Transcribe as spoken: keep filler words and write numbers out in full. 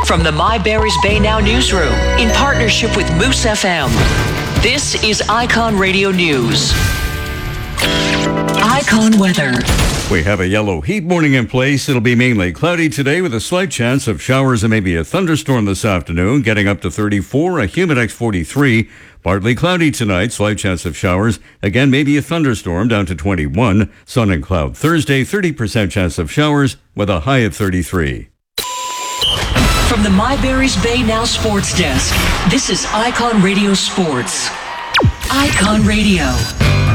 From the My Barry's Bay Now newsroom, in partnership with Moose F M, this is Icon Radio News. Icon weather. We have a yellow heat warning in place. It'll be mainly cloudy today with a slight chance of showers and maybe a thunderstorm this afternoon, getting up to thirty-four, a Humidex forty-three. Partly cloudy tonight, slight chance of showers. Again, maybe a thunderstorm down to twenty-one. Sun and cloud Thursday, thirty percent chance of showers with a high of thirty-three. From the My Barry's Bay Now Sports Desk, this is Icon Radio Sports. Icon Radio.